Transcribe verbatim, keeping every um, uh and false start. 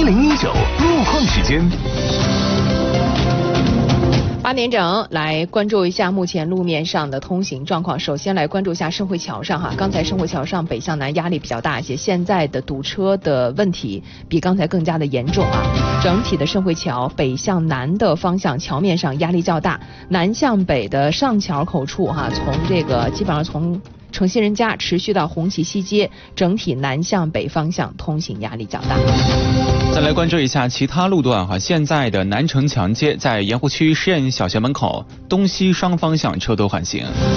一零一九路况时间。 八点整，来关注一下目前路面上的通行状况。首先来关注一下盛惠桥上哈，刚才盛惠桥上北向南压力比较大一些，现在的堵车的问题比刚才更加的严重啊。整体的盛惠桥北向南的方向桥面上压力较大，南向北的上桥口处哈，从这个基本上从诚信人家持续到红旗西街，整体南向北方向通行压力较大。 再来关注一下其他路段哈，现在的南城墙街在盐湖区实验小学门口东西双方向车多缓行。